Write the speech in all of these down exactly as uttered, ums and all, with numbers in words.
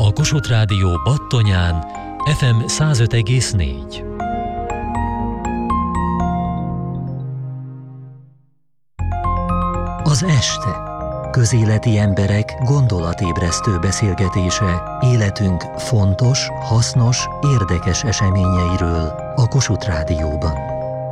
a Kossuth Rádió Battonyán ef em száz öt egész négy. Az este. Közéleti emberek gondolatébresztő beszélgetése életünk fontos, hasznos, érdekes eseményeiről a Kossuth Rádióban.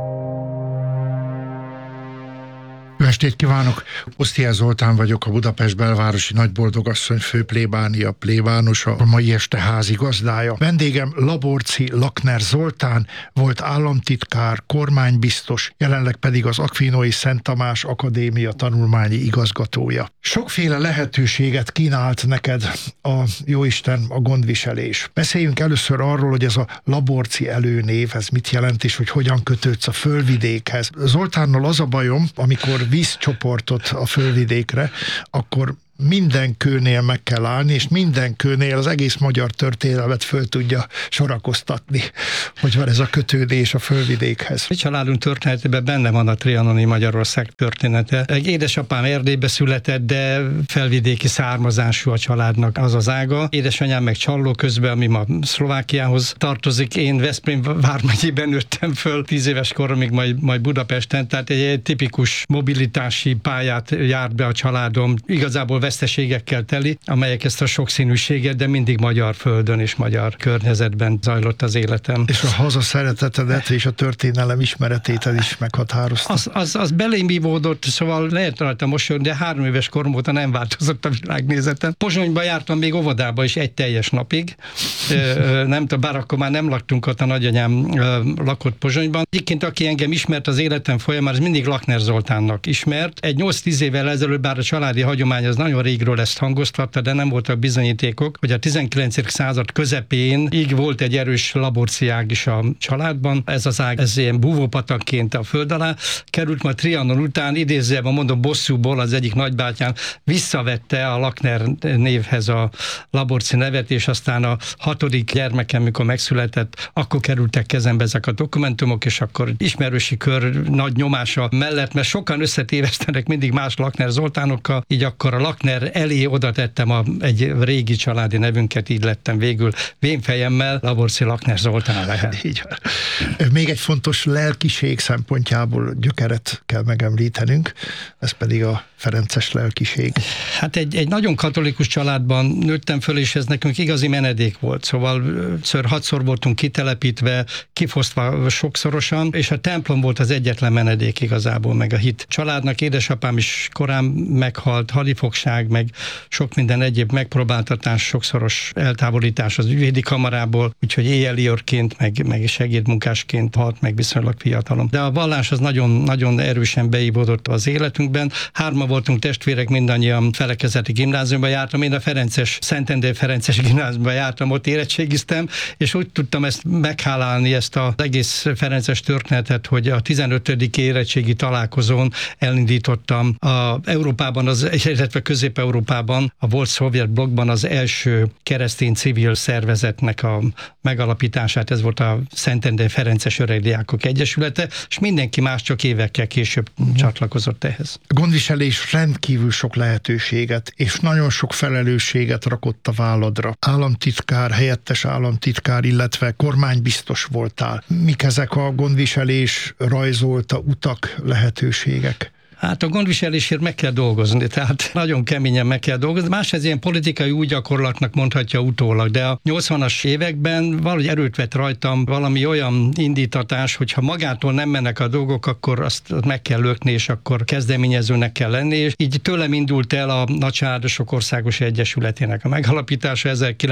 Jó estét kívánok! Osztiás Zoltán vagyok, a Budapest belvárosi nagyboldogasszony főplébánia plébánusa, a mai este házigazdája. Vendégem Laborczy Lakner Zoltán, volt államtitkár, kormánybiztos, jelenleg pedig az Akvinói Szent Tamás Akadémia tanulmányi igazgatója. Sokféle lehetőséget kínált neked a jóisten a gondviselés. Beszéljünk először arról, hogy ez a Laborczy előnév, ez mit jelent, és hogy hogyan kötődsz a fölvidékhez. Zoltánnal az a bajom, amikor visz csoportot a fölvidékre, akkor minden kőnél meg kell állni, és minden kőnél az egész magyar történelmet föl tudja sorakoztatni, hogy van ez a kötődés a fölvidékhez. Mi családunk történetében benne van a trianoni Magyarország története. Egy édesapám Erdélybe született, de felvidéki származású a családnak az az ága. Édesanyám meg Csalló közben, ami ma Szlovákiához tartozik. Én Veszprém vármegyében nőttem föl tíz éves koromig, majd, majd Budapesten, tehát egy, egy tipikus mobilitási pályát járt be a családom. Igazából veszteségekkel teli, amelyek ezt a sokszínűséget, de mindig magyar földön és magyar környezetben zajlott az életem. És a haza szeretetedet és a történelem ismeretét is meghatározta. Az, az, az belém vívódott, szóval lehet rajta mosolyogni, de három éves korom óta nem változott a világnézetem. Pozsonyba jártam még óvodába is egy teljes napig. Nem tudom, bár akkor már nem laktunk, ott a nagyanyám lakott Pozsonyban. Egyébként, aki engem ismert az életem folyamán, az mindig Lakner Zoltánnak ismert. Egy nyolc-tíz évvel ezelőtt, bár a családi hagyomány az nagyon régről ezt hangoztatta, de nem voltak bizonyítékok, hogy a tizenkilencedik század közepén így volt egy erős Laborczy ág is a családban. Ez az ág, ez ilyen búvópatakként a föld alá került, majd Trianon után, idézőjelben mondom, bosszúból az egyik nagybátyám visszavette a Lakner névhez a Laborczy nevet, és aztán a hatodik gyermekem, mikor megszületett, akkor kerültek kezembe ezek a dokumentumok, és akkor ismerősi kör nagy nyomása mellett, mert sokan összetévesztenek mindig más Lakner Zoltánokkal, így akkor a Lakner elé oda tettem a, egy régi családi nevünket, így lettem végül vénfejemmel Laborczy Lakner Zoltán lehet. Így van. Még egy fontos lelkiség szempontjából gyökeret kell megemlítenünk, ez pedig a ferences lelkiség. Hát egy, egy nagyon katolikus családban nőttem föl, és ez nekünk igazi menedék volt. Szóval ször hatszor voltunk kitelepítve, kifosztva sokszorosan, és a templom volt az egyetlen menedék igazából, meg a hit. Családnak édesapám is korán meghalt, hadifogság, meg sok minden egyéb megpróbáltatás, sokszoros eltávolítás az ügyvédi kamarából, úgyhogy éjjeli őrként, meg, meg segédmunkásként halt meg viszonylag fiatalon. De a vallás az nagyon, nagyon erősen beívódott az életünkben. Hárma voltunk testvérek, mindannyian felekezeti gimnáziumban jártam, én a Ferences, Szentendrei Ferences gimnáziumban jártam, ott érettségiztem, és úgy tudtam ezt meghálálni, ezt az egész ferences történetet, hogy a tizenötödik érettségi találkozón elindítottam a Európában, az, illetve Közép-Európában, a volt szovjet blokkban az első keresztény civil szervezetnek a megalapítását, ez volt a Szentendrei Ferences Öregdiákok Egyesülete, és mindenki más csak évekkel később uh-huh. csatlakozott ehhez. A gondviselés rendkívül sok lehetőséget és nagyon sok felelősséget rakott a válladra. Államtitkár, helyettes államtitkár, illetve kormánybiztos voltál. Mik ezek a gondviselés rajzolta utak, lehetőségek? Hát a gondviselésért meg kell dolgozni, tehát nagyon keményen meg kell dolgozni. Más ez ilyen politikai új gyakorlatnak mondhatja utólag, de a nyolcvanas években valahogy erőt vett rajtam valami olyan indítatás, hogyha magától nem mennek a dolgok, akkor azt meg kell lökni, és akkor kezdeményezőnek kell lenni, és így tőlem indult el a Nagycsaládosok Országos Egyesületének a megalapítása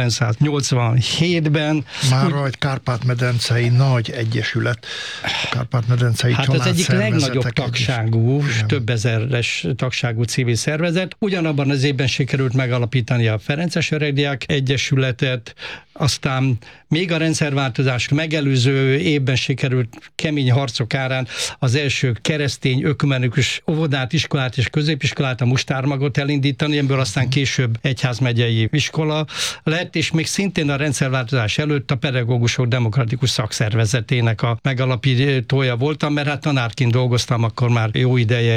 ezerkilencszáznyolcvanhétben. Már egy Kárpát-medencei nagy egyesület, a Kárpát-medencei hát az egyik legnagyobb tagságú, több ezeres tagságú civil szervezet. Ugyanabban az évben sikerült megalapítani a Ferences Öregdiák Egyesületet, aztán még a rendszerváltozás megelőző évben sikerült kemény harcok árán az első keresztény ökumenikus óvodát, iskolát és középiskolát, a Mustármagot elindítani, ebből aztán később egyházmegyei iskola lett, és még szintén a rendszerváltozás előtt a Pedagógusok Demokratikus Szakszervezetének a megalapítója voltam, mert hát tanárként dolgoztam akkor már jó ideje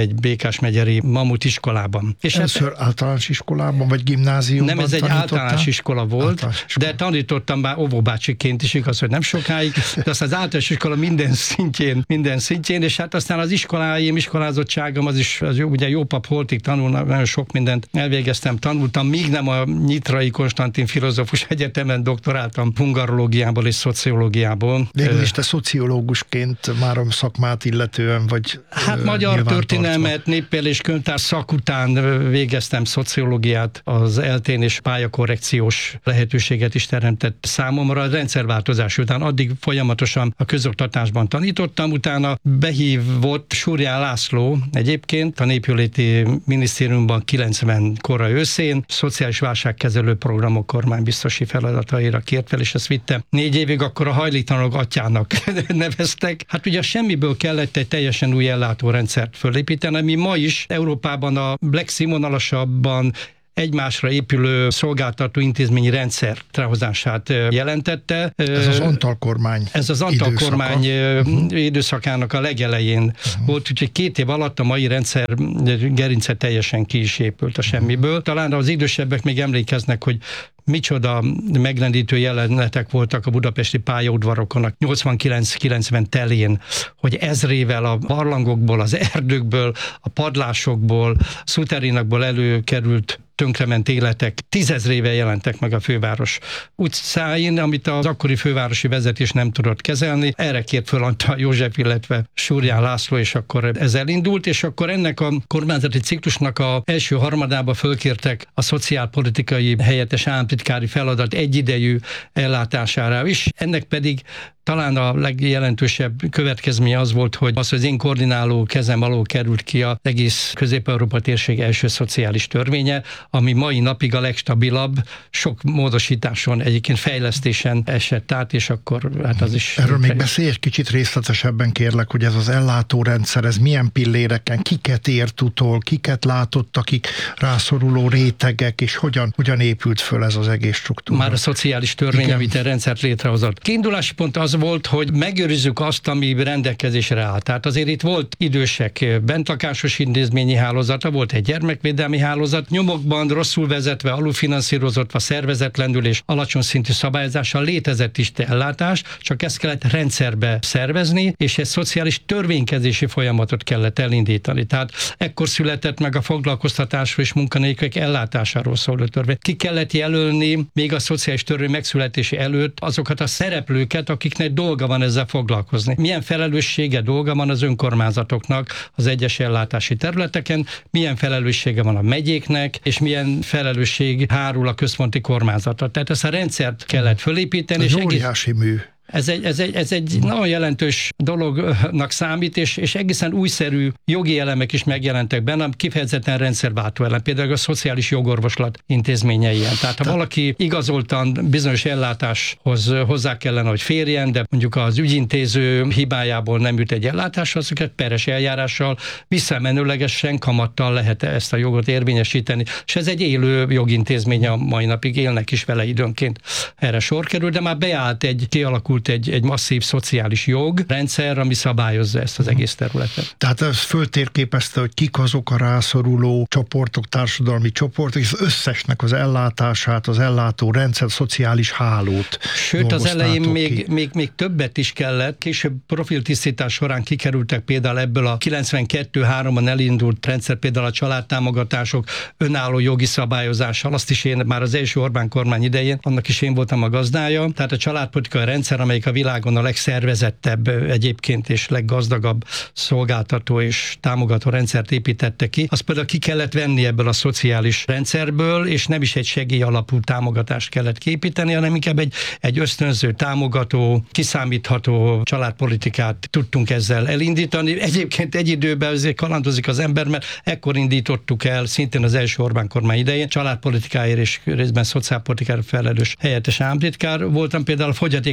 egy Békásmegyeri Mamut iskolában. És először hát, általános iskolában, vagy gimnáziumban nem, ez egy tanítottál? általános iskola volt, általános iskola. De tanítottam már óvóbácsiként is, igaz, hogy nem sokáig, de aztán az általános iskola minden szintjén, minden szintjén, és hát aztán az iskoláim, iskolázottságom, az is, az jó, ugye jó pap holtig tanulnak, nagyon sok mindent elvégeztem, tanultam, míg nem a Nyitrai Konstantin Filozófus Egyetemen doktoráltam hungarológiából és szociológiából. Végül is te szociológusként már a szakmát illetően, vagy hát magyar történelmet, néppel és könyvtár szak után végeztem szociológiát, az eltén és pályakorrekciós lehetőséget is teremtett számomra a rendszerváltozás után. Addig folyamatosan a közoktatásban tanítottam, utána behívott Surján László egyébként a Népjóléti Minisztériumban kilencven kora őszén, szociális válságkezelő programok kormánybiztosi feladataira kért fel, és ezt vittem négy évig, akkor a hajléktalanok atyának neveztek. Hát ugye semmiből kellett egy teljesen új ellátórendszert fölépíteni, ami ma is Európában a legszínvonalasabban egymásra épülő szolgáltató intézményi rendszer létrehozását jelentette. Ez az Antal kormány Ez az Antal időszaka. kormány uh-huh. időszakának a legelején uh-huh. volt, úgyhogy két év alatt a mai rendszer gerince teljesen ki is épült a semmiből. Talán az idősebbek még emlékeznek, hogy micsoda megrendítő jelenetek voltak a budapesti pályaudvarokon a nyolcvankilenc-kilencven telén, hogy ezrével a barlangokból, az erdőkből, a padlásokból, szuterénakból előkerült tönkrement életek tízezrével jelentek meg a főváros utcáin, amit az akkori fővárosi vezetés nem tudott kezelni. Erre kért föl Antal József, illetve Surján László, és akkor ez elindult, és akkor ennek a kormányzati ciklusnak a első harmadába fölkértek a szociálpolitikai helyettes államtitkári feladat egyidejű ellátására is. Ennek pedig talán a legjelentősebb következménye az volt, hogy az, hogy az én koordináló kezem alól került ki az egész Közép-Európa térség első szociális törvénye, ami mai napig a legstabilabb, sok módosításon, egyébként fejlesztésen esett át, és akkor hát az is... Erről még beszélj egy kicsit részletesebben, kérlek, hogy ez az ellátórendszer, ez milyen pilléreken, kiket ért utol, kiket látott, akik rászoruló rétegek, és hogyan, hogyan épült föl ez az egész struktúra. Már a szociális törvény, Igen. amit a rendszert létrehozott. Kiindulási pont az volt, hogy megőrizzük azt, ami rendelkezésre áll. Tehát azért itt volt idősek bentlakásos intézményi hálózata, volt egy gyermekvédelmi hálózat, nyomokban rosszul vezetve, alulfinanszírozottva, szervezetlenül és alacsony szintű szabályozással létezett is ellátás, csak ezt kellett rendszerbe szervezni, és egy szociális törvénykezési folyamatot kellett elindítani. Tehát ekkor született meg a foglalkoztatásról és munkanélküliek ellátásáról szóló törvény. Ki kellett jelölni még a szociális törvény megszületése előtt azokat a szereplőket, akiknek dolga van ezzel foglalkozni. Milyen felelőssége, dolga van az önkormányzatoknak az egyes ellátási területeken, milyen felelőssége van a megyéknek, és milyen felelősség hárul a központi kormányzatra. Tehát ezt a rendszert kellett fölépíteni. Ez és óriási egész... mű. Ez egy, ez, egy, ez egy nagyon jelentős dolognak számít, és, és egészen újszerű jogi elemek is megjelentek benne, kifejezetten rendszerváltó elem, például a szociális jogorvoslat intézménye ilyen. Tehát ha valaki igazoltan bizonyos ellátáshoz hozzá kellene, hogy férjen, de mondjuk az ügyintéző hibájából nem jut egy ellátáshoz, azokat peres eljárással visszamenőlegesen kamattal lehet ezt a jogot érvényesíteni. És ez egy élő jogintézmény, a mai napig élnek is vele időnként, erre sor kerül, de már beállt egy kialakult egy, egy masszív szociális jogrendszer, ami szabályozza ezt az egész területet. Tehát ez föltérképezte, hogy kik azok a rászoruló csoportok, társadalmi csoportok, és az összesnek az ellátását, az ellátó rendszer, szociális hálót. Sőt, az elején ki. még, még, még többet is kellett. Később profiltisztítás során kikerültek például ebből a kilencvenkettő háromban elindult rendszer, például a családtámogatások önálló jogi szabályozással. Azt is én már az első Orbán kormány idején, annak is én voltam a gazdája. Tehát a családpolitikai rendszer, amelyik a világon a legszervezettebb egyébként és leggazdagabb szolgáltató és támogató rendszert építette ki, azt például ki kellett venni ebből a szociális rendszerből, és nem is egy segély alapú támogatást kellett kiépíteni, hanem inkább egy, egy ösztönző, támogató, kiszámítható családpolitikát tudtunk ezzel elindítani. Egyébként egy időben azért kalandozik az ember, mert ekkor indítottuk el, szintén az első Orbán kormány idején, családpolitikáért és részben szociálpolitikára felelős helyettes államtitkár. Voltam például a fogyatékosság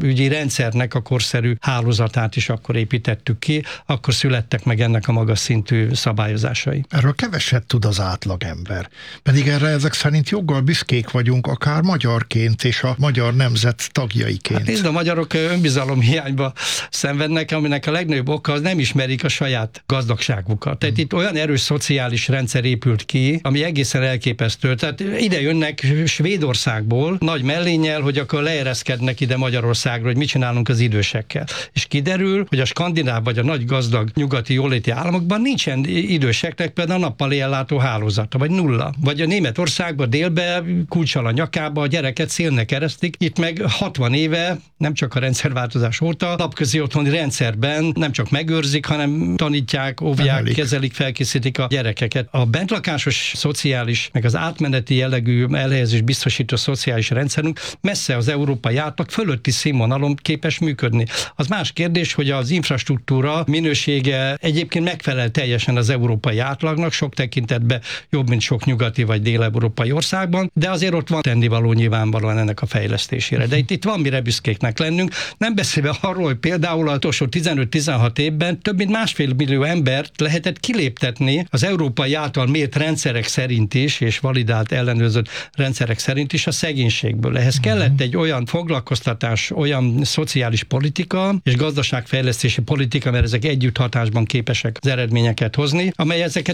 egészségügyi rendszernek a korszerű hálózatát is akkor építettük ki, akkor születtek meg ennek a magas szintű szabályozásai. Erről keveset tud az átlagember. Pedig erre ezek szerint joggal büszkék vagyunk, akár magyarként és a magyar nemzet tagjaiként. Hát nézd, a magyarok önbizalomhiányba szenvednek, aminek a legnagyobb oka az nem ismerik a saját gazdagságukat. Tehát hmm. itt olyan erős szociális rendszer épült ki, ami egészen elképesztő. Tehát ide jönnek Svédországból nagy mellénnyel, hogy akkor leereszkednek ide Magyarországra, hogy mit csinálunk az idősekkel. És kiderül, hogy a skandináv vagy a nagy gazdag nyugati jóléti államokban nincsen időseknek például a nappali ellátó hálózata, vagy nulla. Vagy a Németországban délbe kulccsal a nyakába a gyereket szélnek keresztik, itt meg hatvan éve, nem csak a rendszerváltozás óta, napközi otthoni rendszerben nem csak megőrzik, hanem tanítják, óvják, Emelik. kezelik, felkészítik a gyerekeket. A bentlakásos szociális, meg az átmeneti jellegű elhelyezés biztosító szociális rendszerünk messze az európai átlag fölötti színvonalon képes működni. Az más kérdés, hogy az infrastruktúra minősége egyébként megfelel teljesen az európai átlagnak, sok tekintetben jobb, mint sok nyugati vagy dél-európai országban, de azért ott van tennivaló nyilvánvalóan ennek a fejlesztésére. De itt, itt van mire büszkéknek lennünk. Nem beszélve arról, hogy például az utolsó tizenöt-tizenhat évben több mint másfél millió embert lehetett kiléptetni az európai által mért rendszerek szerint is, és validált, ellenőrzött rendszerek szerint is a szegénységből. Ehhez kellett egy olyan foglalkoztatás, olyan szociális politika és gazdaságfejlesztési politika, mert ezek együtt hatásban képesek az eredményeket hozni, amely ezeket